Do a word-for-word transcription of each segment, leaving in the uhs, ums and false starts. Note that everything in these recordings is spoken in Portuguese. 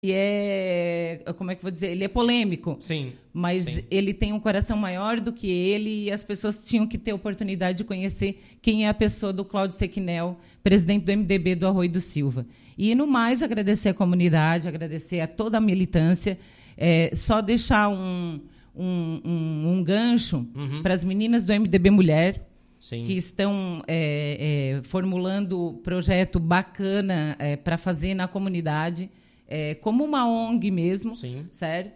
E é, como é que eu vou dizer? Ele é polêmico. Sim. Mas sim. ele tem um coração maior do que ele e as pessoas tinham que ter a oportunidade de conhecer quem é a pessoa do Cláudio Sequinel, presidente do M D B do Arroio do Silva. E, no mais, agradecer a comunidade, agradecer a toda a militância, é, só deixar um, um, um, um gancho uhum. para as meninas do M D B Mulher, Sim. que estão é, é, formulando projeto bacana é, para fazer na comunidade, É, como uma O N G mesmo, Sim. certo?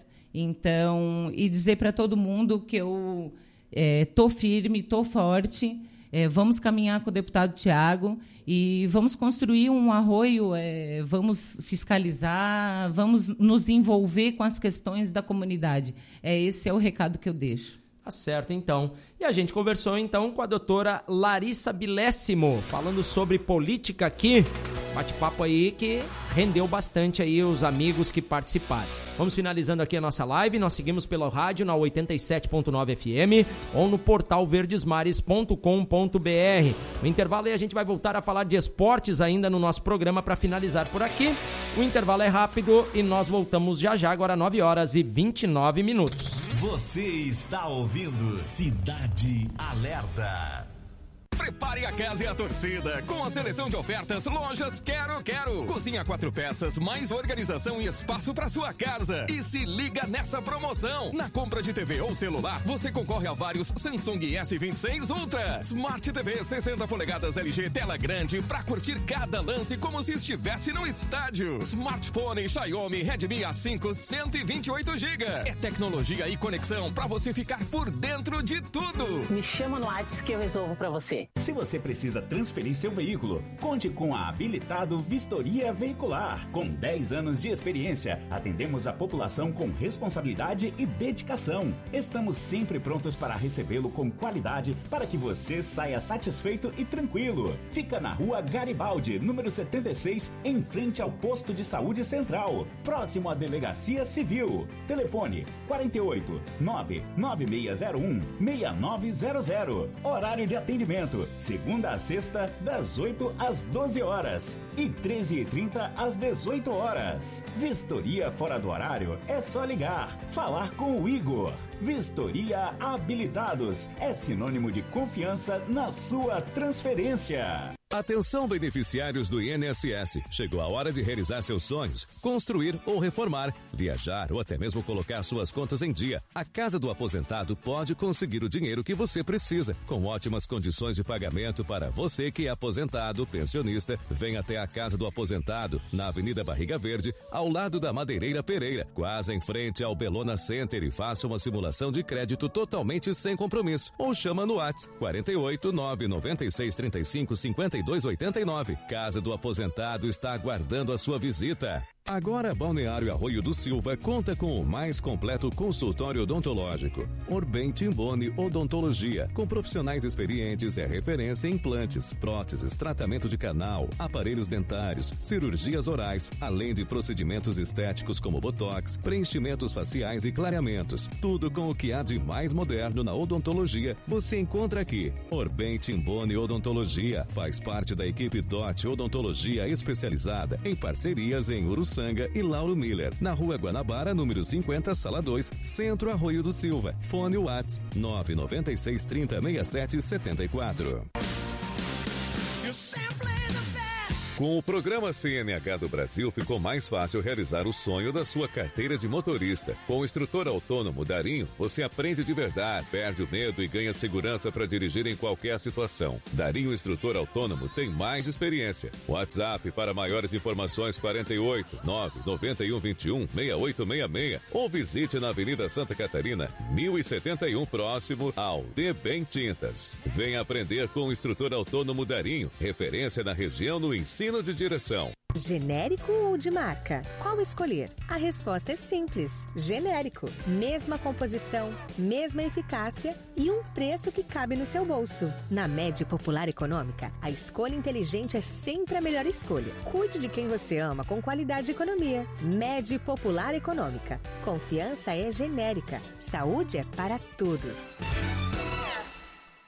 Então, e dizer para todo mundo que eu estou é, firme, estou forte, é, vamos caminhar com o deputado Tiago e vamos construir um arroio, é, vamos fiscalizar, vamos nos envolver com as questões da comunidade. É, esse é o recado que eu deixo. Tá certo, então. E a gente conversou, então, com a doutora Larissa Bilésimo, falando sobre política aqui. Bate-papo aí que rendeu bastante aí os amigos que participaram. Vamos finalizando aqui a nossa live. Nós seguimos pela rádio na oitenta e sete ponto nove F M ou no portal verdesmares ponto com ponto b r. No intervalo aí a gente vai voltar a falar de esportes ainda no nosso programa para finalizar por aqui. O intervalo é rápido e nós voltamos já já, agora nove horas e vinte e nove minutos. Você está ouvindo Cidade Alerta. Prepare a casa e a torcida com a seleção de ofertas Lojas Quero Quero. Cozinha quatro peças, mais organização e espaço para sua casa. E se liga nessa promoção. Na compra de T V ou celular, você concorre a vários Samsung S vinte e seis Ultra. Smart T V sessenta polegadas L G tela grande para curtir cada lance como se estivesse no estádio. Smartphone Xiaomi Redmi A cinco cento e vinte e oito gigas. É tecnologia e conexão para você ficar por dentro de tudo. Me chama no WhatsApp que eu resolvo para você. Se você precisa transferir seu veículo, conte com a Habilitado Vistoria Veicular. Com dez anos de experiência, atendemos a população com responsabilidade e dedicação. Estamos sempre prontos para recebê-lo com qualidade para que você saia satisfeito e tranquilo. Fica na rua Garibaldi, número setenta e seis, em frente ao Posto de Saúde Central, próximo à Delegacia Civil. Telefone quatro oito nove nove seis zero um seis nove zero zero. Horário de atendimento segunda a sexta, das oito às doze horas e treze e trinta às dezoito horas. Vistoria fora do horário é só ligar, falar com o Igor. Vistoria Habilitados é sinônimo de confiança na sua transferência. Atenção, beneficiários do I N S S. Chegou a hora de realizar seus sonhos, construir ou reformar, viajar ou até mesmo colocar suas contas em dia. A Casa do Aposentado pode conseguir o dinheiro que você precisa, com ótimas condições de pagamento para você que é aposentado, pensionista. Venha até a Casa do Aposentado, na Avenida Barriga Verde, ao lado da Madeireira Pereira, quase em frente ao Belona Center, e faça uma simulação de crédito totalmente sem compromisso. Ou chama no WhatsApp quatro oito nove nove seis três cinco cinco dois oito nove. Casa do Aposentado está aguardando a sua visita. Agora, Balneário Arroio do Silva conta com o mais completo consultório odontológico. Orbem Timboni Odontologia, com profissionais experientes, é referência em implantes, próteses, tratamento de canal, aparelhos dentários, cirurgias orais, além de procedimentos estéticos como botox, preenchimentos faciais e clareamentos. Tudo com o que há de mais moderno na odontologia, você encontra aqui. Orbem Timboni Odontologia faz parte da equipe D O T Odontologia Especializada, em parcerias em Uruçanga e Lauro Miller, na Rua Guanabara, número cinquenta, Sala dois, Centro Arroio do Silva. Fone WhatsApp nove nove seis trinta sessenta e sete setenta e quatro. Com o programa C N H do Brasil, ficou mais fácil realizar o sonho da sua carteira de motorista. Com o instrutor autônomo Darinho, você aprende de verdade, perde o medo e ganha segurança para dirigir em qualquer situação. Darinho Instrutor Autônomo tem mais experiência. WhatsApp para maiores informações quatro oito nove nove um dois um seis oito seis seis ou visite na Avenida Santa Catarina, mil e setenta e um, próximo ao D Bem Tintas. Venha aprender com o instrutor autônomo Darinho, referência na região no ensino de direção. Genérico ou de marca? Qual escolher? A resposta é simples. Genérico. Mesma composição, mesma eficácia e um preço que cabe no seu bolso. Na Med Popular Econômica, a escolha inteligente é sempre a melhor escolha. Cuide de quem você ama com qualidade e economia. Med Popular Econômica. Confiança é genérica. Saúde é para todos.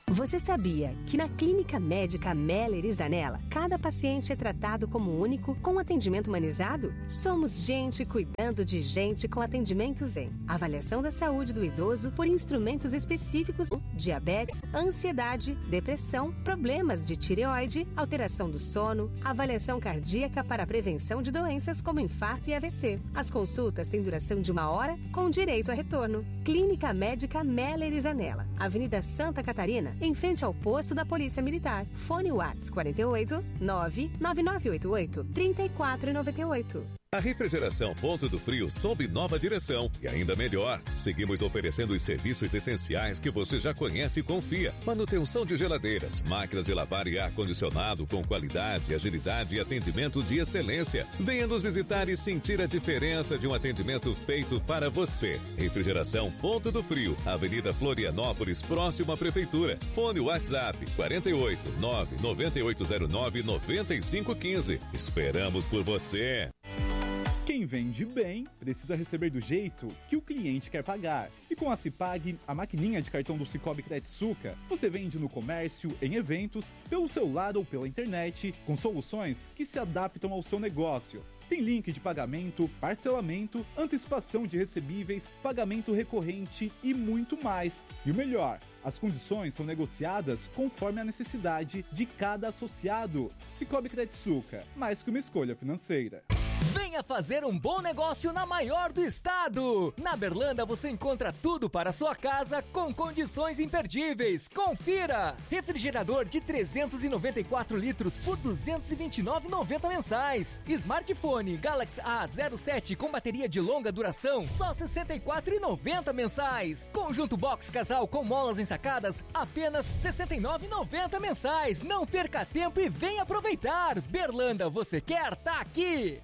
Você sabia que na Clínica Médica Meller e Zanella, cada paciente é tratado como único, com atendimento humanizado? Somos gente cuidando de gente com atendimento Zen. Avaliação da saúde do idoso por instrumentos específicos, diabetes, ansiedade, depressão, problemas de tireoide, alteração do sono, avaliação cardíaca para a prevenção de doenças como infarto e A V C. As consultas têm duração de uma hora, com direito a retorno. Clínica Médica Meller e Zanella, Avenida Santa Catarina, em frente ao posto da Polícia Militar. Fone WhatsApp quarenta e oito, nove nove nove oito oito, trinta e quatro noventa e oito. A Refrigeração Ponto do Frio sob nova direção e ainda melhor. Seguimos oferecendo os serviços essenciais que você já conhece e confia. Manutenção de geladeiras, máquinas de lavar e ar-condicionado com qualidade, agilidade e atendimento de excelência. Venha nos visitar e sentir a diferença de um atendimento feito para você. Refrigeração Ponto do Frio, Avenida Florianópolis, próximo à Prefeitura. Fone WhatsApp quarenta e oito, nove nove oito zero nove, nove cinco um cinco. Esperamos por você. Quem vende bem precisa receber do jeito que o cliente quer pagar. E com a Cipag, a maquininha de cartão do Cicobi Credsuca, você vende no comércio, em eventos, pelo celular ou pela internet, com soluções que se adaptam ao seu negócio. Tem link de pagamento, parcelamento, antecipação de recebíveis, pagamento recorrente e muito mais. E o melhor, as condições são negociadas conforme a necessidade de cada associado. Cicobi Credsuca, mais que uma escolha financeira. Venha fazer um bom negócio na maior do estado! Na Berlanda você encontra tudo para a sua casa com condições imperdíveis. Confira! Refrigerador de trezentos e noventa e quatro litros por duzentos e vinte e nove reais e noventa centavos mensais. Smartphone Galaxy A zero sete com bateria de longa duração, só sessenta e quatro reais e noventa centavos mensais. Conjunto box casal com molas ensacadas, apenas sessenta e nove reais e noventa centavos mensais. Não perca tempo e venha aproveitar! Berlanda, você quer? Tá aqui!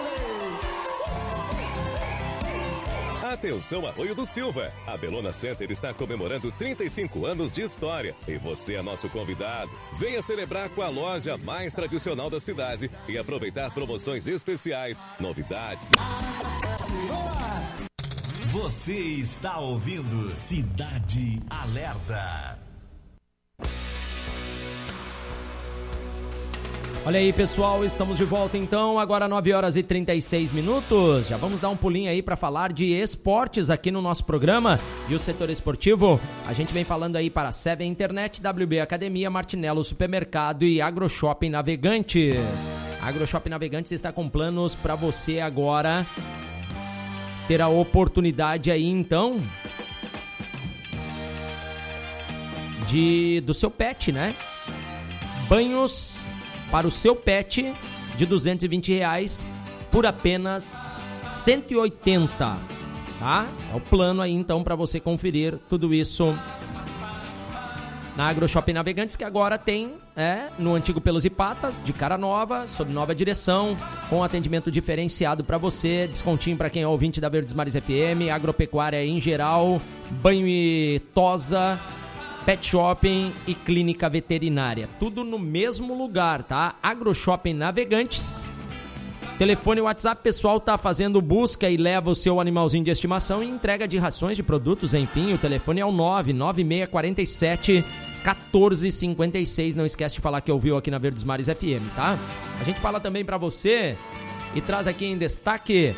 Atenção Arroio do Silva, a Bellona Center está comemorando trinta e cinco anos de história e você é nosso convidado. Venha celebrar com a loja mais tradicional da cidade e aproveitar promoções especiais, novidades. Você está ouvindo Cidade Alerta. Olha aí, pessoal, estamos de volta então, agora nove horas e trinta e seis minutos. Já vamos dar um pulinho aí para falar de esportes aqui no nosso programa. E o setor esportivo, a gente vem falando aí para Seven Internet, W B Academia, Martinello Supermercado e AgroShopping Navegantes. AgroShopping Navegantes está com planos para você agora ter a oportunidade aí então de do seu pet, né? Banhos para o seu pet de duzentos e vinte reais por apenas cento e oitenta, tá? É o plano aí então para você conferir tudo isso na AgroShopping Navegantes, que agora tem é, no antigo Pelos e Patas, de cara nova, sob nova direção, com atendimento diferenciado para você, descontinho para quem é ouvinte da Verdes Mares F M, agropecuária em geral, banho e tosa, pet shopping e clínica veterinária. Tudo no mesmo lugar, tá? AgroShopping Navegantes. Telefone e WhatsApp, pessoal tá fazendo busca e leva o seu animalzinho de estimação e entrega de rações de produtos, enfim. O telefone é o nove nove seis quatro sete, um quatro cinco seis. Não esquece de falar que ouviu aqui na Verdes Mares F M, tá? A gente fala também pra você e traz aqui em destaque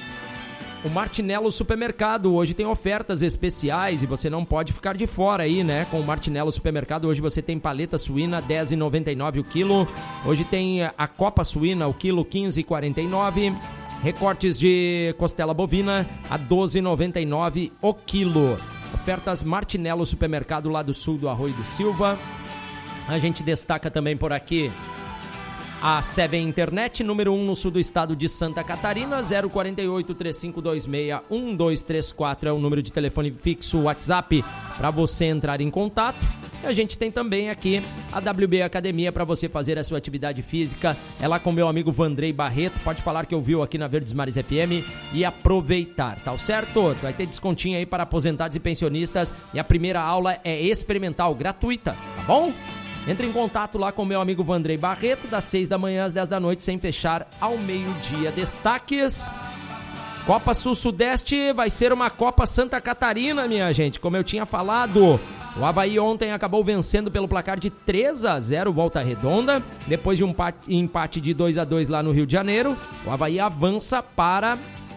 o Martinello Supermercado. Hoje tem ofertas especiais e você não pode ficar de fora aí, né? Com o Martinello Supermercado, hoje você tem paleta suína dez reais e noventa e nove centavos o quilo. Hoje tem a copa suína, o quilo quinze reais e quarenta e nove centavos. Recortes de costela bovina a doze reais e noventa e nove centavos o quilo. Ofertas Martinello Supermercado lá do sul do Arroio do Silva. A gente destaca também por aqui a Seven Internet, número um no sul do estado de Santa Catarina, zero quatro oito, três cinco dois seis, um dois três quatro é o número de telefone fixo, WhatsApp, para você entrar em contato. E a gente tem também aqui a W B Academia para você fazer a sua atividade física. É lá com meu amigo Vandrei Barreto, pode falar que ouviu aqui na Verdes Mares F M e aproveitar, tá certo? Vai ter descontinho aí para aposentados e pensionistas e a primeira aula é experimental, gratuita, tá bom? Entre em contato lá com meu amigo Vandrei Barreto, das seis da manhã às dez da noite, sem fechar ao meio-dia. Destaques: Copa Sul-Sudeste vai ser uma Copa Santa Catarina, minha gente. Como eu tinha falado, O Avaí ontem acabou vencendo pelo placar de três a zero Volta Redonda. Depois de um empate de dois a dois lá no Rio de Janeiro, o Avaí avança para